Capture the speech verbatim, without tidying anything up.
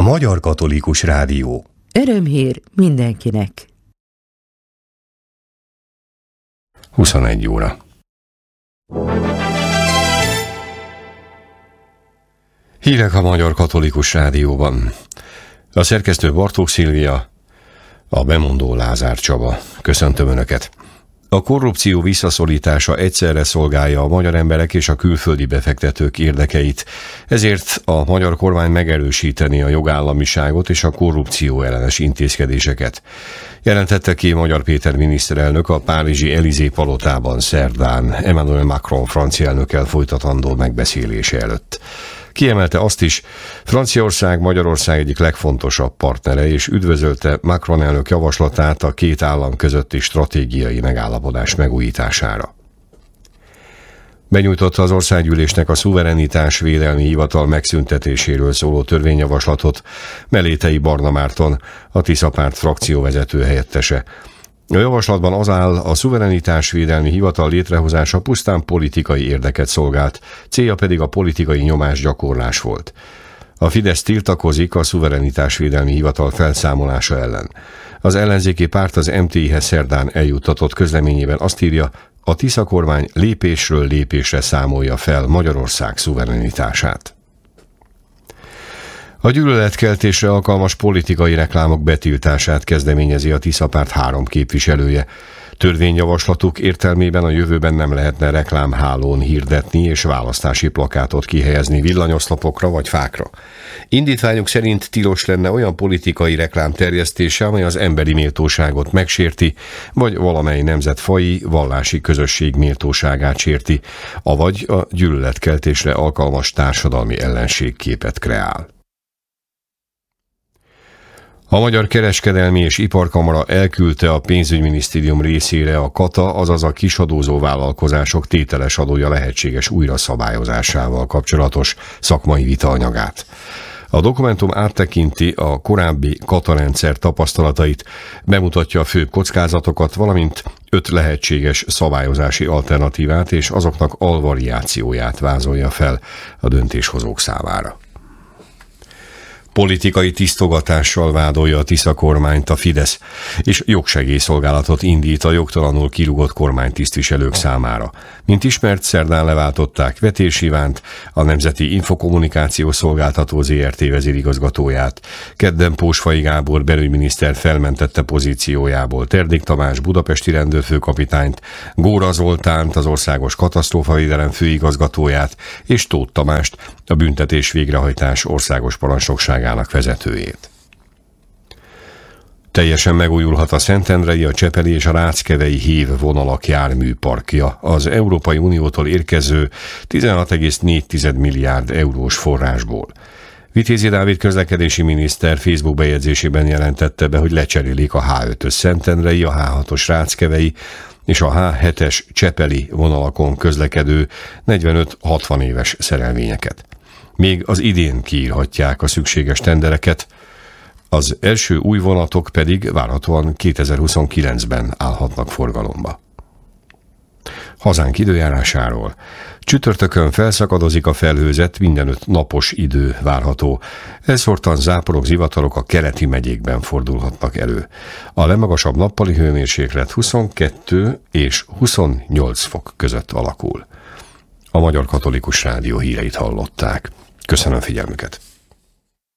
Magyar Katolikus Rádió. Örömhír mindenkinek. huszonegy óra. Hírek a Magyar Katolikus Rádióban. A szerkesztő Bartók Szilvia, a bemondó Lázár Csaba. Köszöntöm Önöket. A korrupció visszaszorítása egyszerre szolgálja a magyar emberek és a külföldi befektetők érdekeit, ezért a magyar kormány megerősíteni a jogállamiságot és a korrupció ellenes intézkedéseket. Jelentette ki Magyar Péter miniszterelnök a párizsi Élysée palotában szerdán Emmanuel Macron francia elnökkel folytatandó megbeszélése előtt. Kiemelte azt is, Franciaország Magyarország egyik legfontosabb partnere, és üdvözölte Macron elnök javaslatát a két állam közötti stratégiai megállapodás megújítására. Benyújtotta az országgyűlésnek a szuverenitás védelmi hivatal megszüntetéséről szóló törvényjavaslatot Melétei Barna Márton, a Tisza Párt frakcióvezető helyettese. A javaslatban az áll, a szuverenitás védelmi hivatal létrehozása pusztán politikai érdeket szolgált, célja pedig a politikai nyomásgyakorlás volt. A Fidesz tiltakozik a szuverenitás védelmi hivatal felszámolása ellen. Az ellenzéki párt az em té i-hez szerdán eljuttatott közleményében azt írja, a Tisza kormány lépésről lépésre számolja fel Magyarország szuverenitását. A gyűlöletkeltésre alkalmas politikai reklámok betiltását kezdeményezi a Tisza Párt három képviselője. Törvényjavaslatuk értelmében a jövőben nem lehetne reklámhálón hirdetni és választási plakátot kihelyezni villanyoszlopokra vagy fákra. Indítványuk szerint tilos lenne olyan politikai reklám terjesztése, amely az emberi méltóságot megsérti, vagy valamely nemzet faji, vallási közösség méltóságát sérti, avagy a gyűlöletkeltésre alkalmas társadalmi ellenségképet kreál. A Magyar Kereskedelmi és Iparkamara elküldte a pénzügyminisztérium részére a kata, azaz a kisadózó vállalkozások tételes adója lehetséges újraszabályozásával kapcsolatos szakmai vitaanyagát. A dokumentum áttekinti a korábbi katarendszer tapasztalatait, bemutatja a főbb kockázatokat, valamint öt lehetséges szabályozási alternatívát és azoknak alvariációját vázolja fel a döntéshozók számára. Politikai tisztogatással vádolja a Tisza kormányt a Fidesz, és jogsegélyszolgálatot indít a jogtalanul kirúgott kormánytisztviselők számára. Mint ismert, szerdán leváltották Vetés Ivánt, a Nemzeti Infokommunikációs Szolgáltató zé er té vezérigazgatóját. Kedden Pósfai Gábor belügyminiszter felmentette pozíciójából Terdik Tamás budapesti rendőrfőkapitányt, Góra Zoltánt, az Országos Katasztrófavédelem főigazgatóját, és Tóth Tamást, a büntetés végrehajtás országos parancsnokságának vezetőjét. Teljesen megújulhat a szentendrei, a csepeli és a ráckevei hév vonalak járműparkja az Európai Uniótól érkező tizenhat egész négy milliárd eurós forrásból. Vitézi Dávid közlekedési miniszter Facebook bejegyzésében jelentette be, hogy lecserélik a há ötös szentendrei, a há hatos ráckevei és a há hetes csepeli vonalakon közlekedő negyvenöt-hatvan éves szerelvényeket. Még az idén kiírhatják a szükséges tendereket, az első új vonatok pedig várhatóan kétezer-huszonkilencben állhatnak forgalomba. Hazánk időjárásáról. Csütörtökön felszakadozik a felhőzet, mindenütt napos idő várható. Elszórtan záporok, zivatarok a keleti megyékben fordulhatnak elő. A legmagasabb nappali hőmérséklet huszonkettő és huszonnyolc fok között alakul. A Magyar Katolikus Rádió híreit hallották. Köszönöm figyelmüket!